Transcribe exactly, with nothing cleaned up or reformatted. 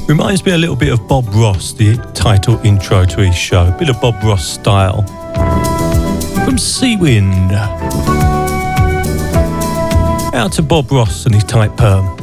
Reminds me a little bit of Bob Ross, the title intro to his show. A bit of Bob Ross style. From Seawind. Out to Bob Ross and his tight perm.